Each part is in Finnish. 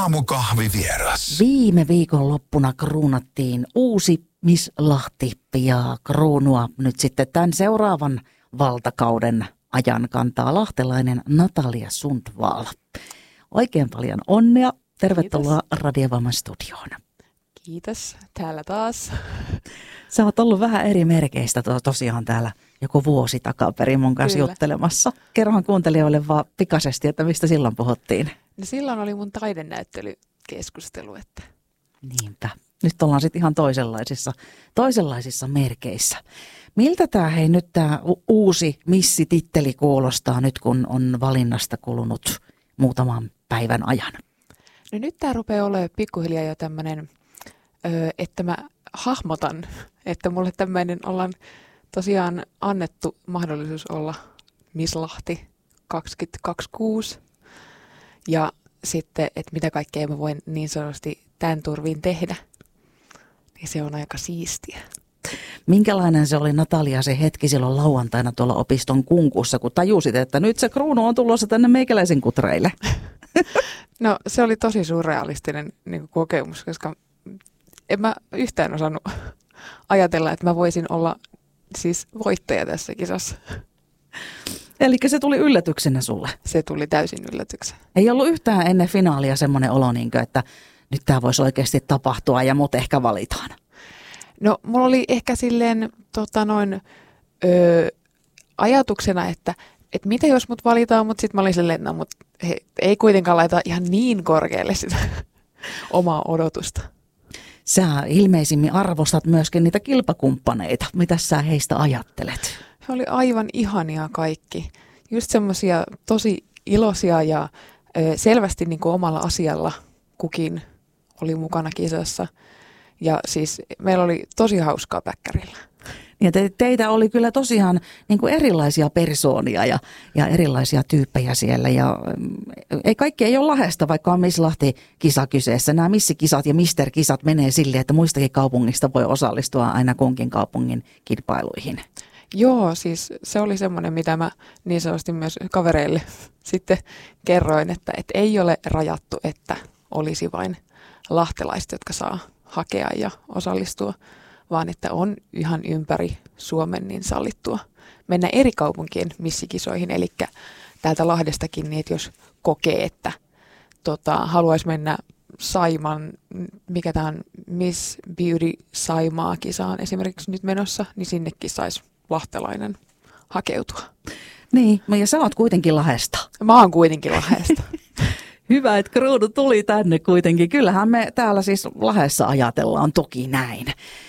Aamukahvivieras. Viime viikon loppuna kruunattiin uusi Miss Lahti ja kruunua nyt sitten tämän seuraavan valtakauden ajan kantaa lahtelainen Natalia Sundvall. Oikein paljon onnea. Tervetuloa Radio Vamman studioon. Kiitos. Täällä taas. Sä oot ollut vähän eri merkeistä tosiaan täällä joku vuosi takaperin mun kanssa juttelemassa. Kerrohan kuuntelijoille vaan pikaisesti, että mistä silloin puhuttiin. No silloin oli mun taidenäyttelykeskustelu. Niinpä. Nyt ollaan sitten ihan toisenlaisissa merkeissä. Miltä tämä uusi missititteli kuulostaa nyt, kun on valinnasta kulunut muutaman päivän ajan? No nyt tämä rupeaa olemaan pikkuhiljaa jo tämmöinen, että mä hahmotan, että mulle tämmöinen ollaan tosiaan annettu mahdollisuus olla Miss Lahti 2026. Ja sitten, että mitä kaikkea mä voin niin sanotusti tämän turviin tehdä, niin se on aika siistiä. Minkälainen se oli, Natalia, se hetki silloin lauantaina tuolla opiston kunkussa, kun tajusit, että nyt se kruunu on tulossa tänne meikäläisen kutreille? No se oli tosi surrealistinen niin kokemus, koska en mä yhtään osannut ajatella, että mä voisin olla siis voittaja tässä kisassa. Eli se tuli yllätyksenä sulle? Se tuli täysin yllätyksenä. Ei ollut yhtään ennen finaalia semmoinen olo, että nyt tämä voisi oikeasti tapahtua ja mut ehkä valitaan. No mulla oli ehkä silleen ajatuksena, että mitä jos mut valitaan, mutta sitten mä olin silleen, no, mutta ei kuitenkaan laita ihan niin korkealle sitä omaa odotusta. Sä ilmeisimmin arvostat myöskin niitä kilpakumppaneita. Mitä sä heistä ajattelet? He oli aivan ihania kaikki. Just semmoisia tosi iloisia ja selvästi niin kuin omalla asialla kukin oli mukana kisassa. Ja siis meillä oli tosi hauskaa päkkärillä. Ja teitä oli kyllä tosiaan niin kuin erilaisia persoonia ja erilaisia tyyppejä siellä. Ja kaikki ei ole Lahdesta, vaikka on Miss Lahti-kisa kyseessä. Nämä missikisat ja mister-kisat menee silleen, että muistakin kaupungista voi osallistua aina kunkin kaupungin kilpailuihin. Joo, siis se oli semmoinen, mitä mä niin sanotusti myös kavereille sitten kerroin, että ei ole rajattu, että olisi vain lahtelaiset, jotka saa hakea ja osallistua, vaan että on ihan ympäri Suomen niin sallittua mennä eri kaupunkien missikisoihin. Eli täältä Lahdestakin, niin että jos kokee, että haluaisi mennä Saimaan, mikä tämä on Miss Beauty Saimaa-kisaan esimerkiksi nyt menossa, niin sinnekin saisi lahtelainen hakeutua. Niin, ja sä oot kuitenkin Lahdesta. Mä oon kuitenkin Lahdesta. Hyvä, että kruunu tuli tänne kuitenkin. Kyllähän me täällä siis Lahdessa ajatellaan toki näin.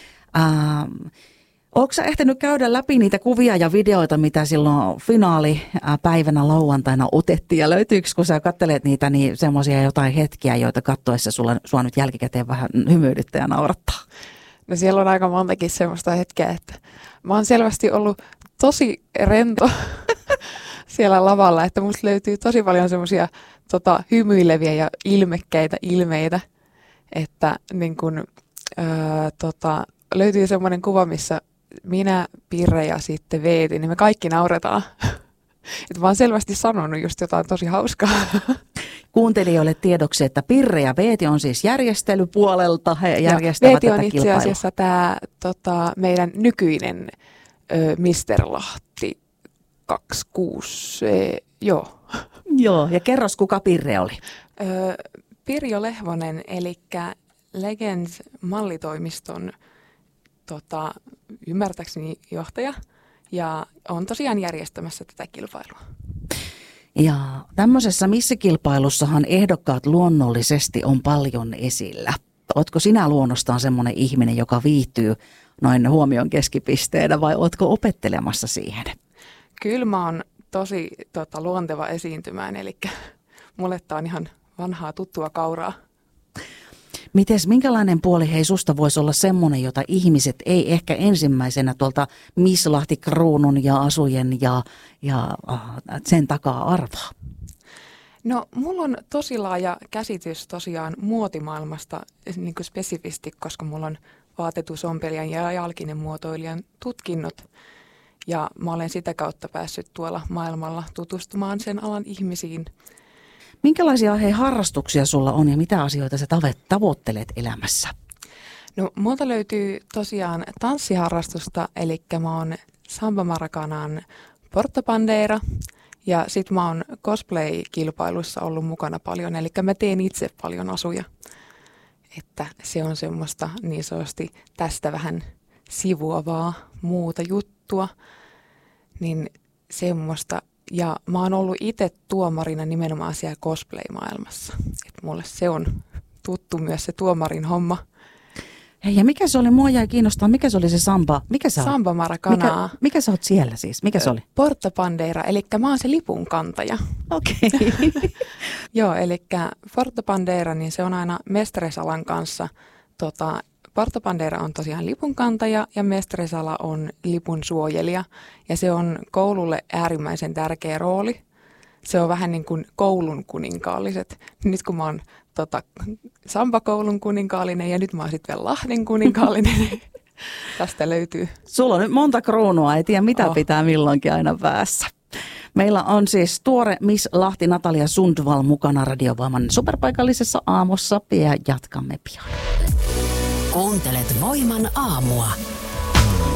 Ootko sä ehtinyt käydä läpi niitä kuvia ja videoita, mitä silloin finaalipäivänä lauantaina otettiin? Ja löytyykö, kun sä katselet niitä, niin semmoisia jotain hetkiä, joita katsoessa sua nyt jälkikäteen vähän hymyilyttää ja naurattaa? No siellä on aika montakin semmoista hetkeä, että mä oon selvästi ollut tosi rento siellä lavalla, että musta löytyy tosi paljon semmoisia hymyileviä ja ilmekkäitä ilmeitä, että niin kun, löytyy semmoinen kuva, missä minä, Pirre ja sitten Veeti, niin me kaikki nauretaan. Että mä oon selvästi sanonut just jotain tosi hauskaa. Kuuntelijoille tiedoksi, että Pirre ja Veeti on siis järjestelypuolelta. He järjestävät Veeti tätä on itse kilpailua. asiassa tämä meidän nykyinen Mister Lahti 26, joo. Joo, ja kerros, kuka Pirre oli? Pirjo Lehvonen, eli Legends mallitoimiston ymmärtääkseni johtaja, ja on tosiaan järjestämässä tätä kilpailua. Ja tämmöisessä missikilpailussahan ehdokkaat luonnollisesti on paljon esillä. Ootko sinä luonnostaan semmoinen ihminen, joka viihtyy noin huomion keskipisteenä, vai ootko opettelemassa siihen? Kyllä mä oon tosi luonteva esiintymään, eli mulle tää on ihan vanhaa tuttua kauraa. Minkälainen puoli hei susta voisi olla semmoinen, jota ihmiset ei ehkä ensimmäisenä tuolta Miss Lahti-kruunun ja asujen ja sen takaa arvaa? No mulla on tosi laaja käsitys tosiaan muotimaailmasta niin kuin spesifisti, koska mulla on vaatetusompelijan ja jalkinen muotoilijan tutkinnot. Ja mä olen sitä kautta päässyt tuolla maailmalla tutustumaan sen alan ihmisiin. Minkälaisia harrastuksia sulla on ja mitä asioita sä tavoittelet elämässä? No multa löytyy tosiaan tanssiharrastusta, eli mä oon Samba Maracanan portabandeira ja sit mä oon cosplay-kilpailuissa ollut mukana paljon, eli mä teen itse paljon asuja. Että se on semmoista niin sanotusti tästä vähän sivuavaa muuta juttua, niin semmoista. Ja mä oon ollut itse tuomarina nimenomaan siellä cosplay-maailmassa. Et mulle se on tuttu myös se tuomarin homma. Hei, ja mikä se oli? Mua jäi kiinnostaa. Mikä se oli se samba? Mikä sä Samba Maracanaa. Mikä sä oot siellä siis? Mikä se oli? Portabandeira, eli mä oon se lipunkantaja. Okei. Joo, eli portabandeira, niin se on aina mestaresalan kanssa. Portabandeira on tosiaan lipunkantaja ja mestaresala on lipun suojelija. Ja se on koululle äärimmäisen tärkeä rooli. Se on vähän niin kuin koulun kuninkaalliset. Nyt kun mä oon Samba-koulun kuninkaallinen ja nyt mä oon sitten vielä Lahden kuninkaallinen, niin tästä löytyy. Sulla on nyt monta kruunua, ei tiedä mitä pitää milloinkin aina päässä. Meillä on siis tuore Miss Lahti Natalia Sundvall mukana Radiovoiman superpaikallisessa aamussa ja jatkamme pian. Kuuntelet Voiman aamua.